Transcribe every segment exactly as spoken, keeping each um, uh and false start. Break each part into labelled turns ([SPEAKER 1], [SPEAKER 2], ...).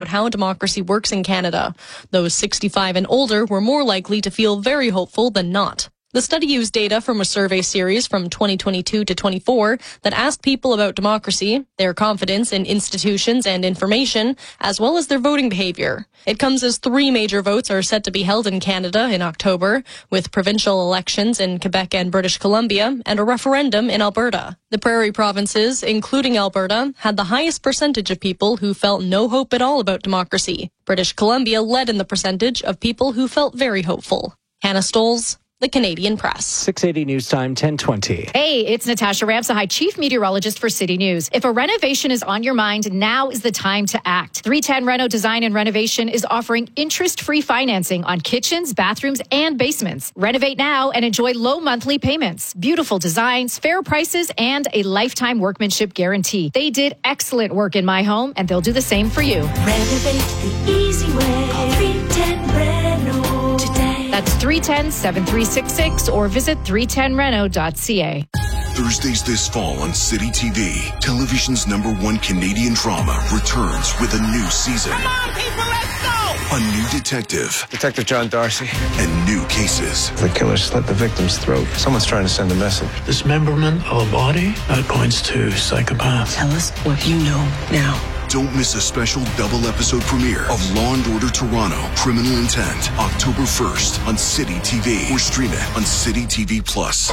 [SPEAKER 1] how democracy works in Canada. Those sixty-five and older were more likely to feel very hopeful than not. The study used data from a survey series from twenty twenty-two to twenty-four that asked people about democracy, their confidence in institutions and information, as well as their voting behavior. It comes as three major votes are set to be held in Canada in October, with provincial elections in Quebec and British Columbia, and a referendum in Alberta. The prairie provinces, including Alberta, had the highest percentage of people who felt no hope at all about democracy. British Columbia led in the percentage of people who felt very hopeful. Hannah Stoles, The Canadian Press.
[SPEAKER 2] six eighty News Time, ten twenty.
[SPEAKER 3] Hey, it's Natasha Ramsahai, Chief Meteorologist for City News. If a renovation is on your mind, now is the time to act. three ten Reno Design and Renovation is offering interest-free financing on kitchens, bathrooms, and basements. Renovate now and enjoy low monthly payments, beautiful designs, fair prices, and a lifetime workmanship guarantee. They did excellent work in my home, and they'll do the same for you.
[SPEAKER 4] Renovate the easy way. Call three ten Reno today.
[SPEAKER 3] That's three one zero, seven three six six or visit three ten reno dot c a.
[SPEAKER 5] Thursdays this fall on City T V, television's number one Canadian drama returns with a new season.
[SPEAKER 6] Come on, people, let's go!
[SPEAKER 5] A new detective.
[SPEAKER 7] Detective John Darcy.
[SPEAKER 5] And new cases.
[SPEAKER 7] The killer slit the victim's throat. Someone's trying to send a message.
[SPEAKER 8] Dismemberment of a body, that points to psychopath.
[SPEAKER 9] Tell us what you know now.
[SPEAKER 5] Don't miss a special double episode premiere of Law and Order Toronto, Criminal Intent, October first on City T V or stream it on City T V Plus.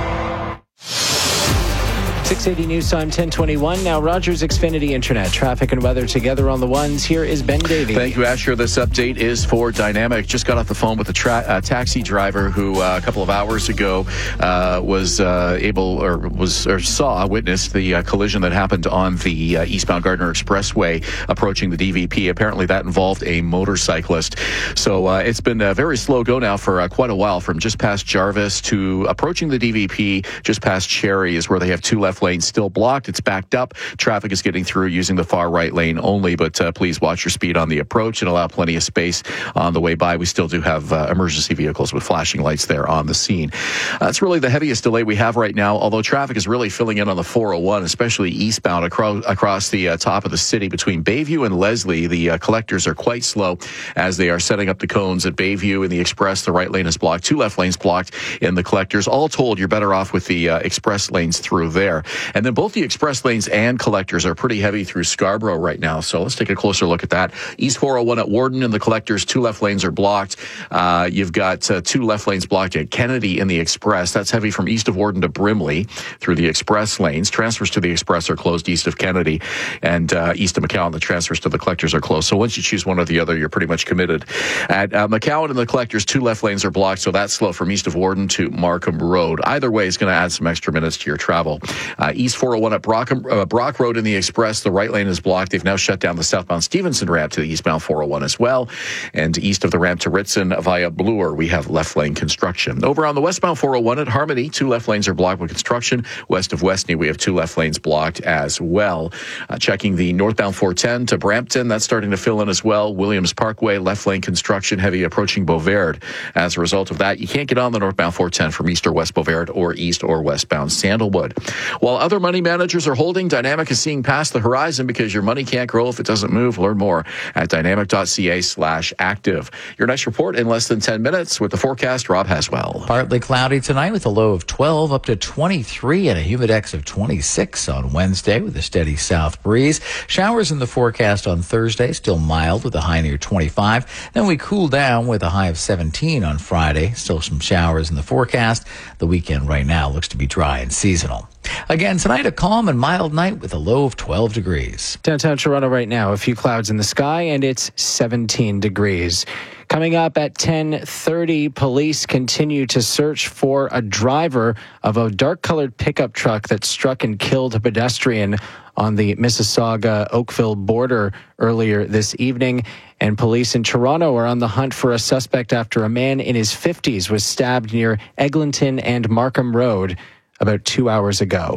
[SPEAKER 2] six eighty News Time, ten twenty-one. Now, Rogers Xfinity Internet. Traffic and weather together on the ones. Here is Ben Davey.
[SPEAKER 10] Thank you, Asher. This update is for Dynamic. Just got off the phone with a tra- uh, taxi driver who uh, a couple of hours ago uh, was uh, able or was or saw, witnessed the uh, collision that happened on the uh, eastbound Gardiner Expressway approaching the D V P. Apparently, that involved a motorcyclist. So uh, it's been a very slow go now for uh, quite a while, from just past Jarvis to approaching the D V P, just past Cherry is where they have two left lanes still blocked. It's backed up. Traffic is getting through using the far right lane only, but uh, please watch your speed on the approach and allow plenty of space on the way by. We still do have uh, emergency vehicles with flashing lights there on the scene. Uh, that's really the heaviest delay we have right now, although traffic is really filling in on the four oh one, especially eastbound across, across the uh, top of the city between Bayview and Leslie. The uh, collectors are quite slow as they are setting up the cones at Bayview. In the Express, the right lane is blocked. Two left lanes blocked in the collectors. All told, you're better off with the uh, Express lanes through there. And then both the Express lanes and collectors are pretty heavy through Scarborough right now. So let's take a closer look at that. East four oh one at Warden and the collectors, two left lanes are blocked. Uh, you've got uh, two left lanes blocked at Kennedy in the Express. That's heavy from east of Warden to Brimley through the Express lanes. Transfers to the Express are closed east of Kennedy, and uh, east of McCowan, the transfers to the collectors are closed. So once you choose one or the other, you're pretty much committed. At uh, McCowan and the collectors, two left lanes are blocked, so that's slow from east of Warden to Markham Road. Either way is going to add some extra minutes to your travel. Uh, east four oh one at Brock, uh, Brock Road in the Express, the right lane is blocked. They've now shut down the southbound Stevenson ramp to the eastbound four oh one as well. And east of the ramp to Ritson via Bloor, we have left lane construction. Over on the westbound four oh one at Harmony, two left lanes are blocked with construction. West of Westney, we have two left lanes blocked as well. Uh, checking the northbound four ten to Brampton, that's starting to fill in as well. Williams Parkway, left lane construction, heavy approaching Beauvard. As a result of that, you can't get on the northbound four ten from east or west Beauvard or east or westbound Sandalwood. While other money managers are holding, Dynamic is seeing past the horizon because your money can't grow if it doesn't move. Learn more at dynamic.ca slash active. Your next report in less than ten minutes with the forecast, Rob Haswell.
[SPEAKER 11] Partly cloudy tonight with a low of twelve up to twenty-three and a humidex of twenty-six on Wednesday with a steady south breeze. Showers in the forecast on Thursday, still mild with a high near twenty-five. Then we cool down with a high of seventeen on Friday. Still some showers in the forecast. The weekend right now looks to be dry and seasonal. Again, tonight, a calm and mild night with a low of twelve degrees.
[SPEAKER 2] Downtown Toronto right now, a few clouds in the sky, and it's seventeen degrees. Coming up at ten thirty, police continue to search for a driver of a dark-colored pickup truck that struck and killed a pedestrian on the Mississauga-Oakville border earlier this evening. And police in Toronto are on the hunt for a suspect after a man in his fifties was stabbed near Eglinton and Markham Road about two hours ago.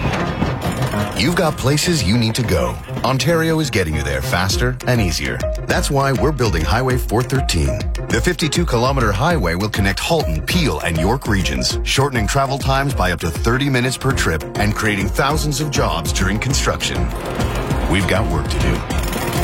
[SPEAKER 12] You've got places you need to go. Ontario is getting you there faster and easier. That's why we're building Highway four thirteen. The fifty-two kilometer highway will connect Halton, Peel, and York regions, shortening travel times by up to thirty minutes per trip and creating thousands of jobs during construction. We've got work to do.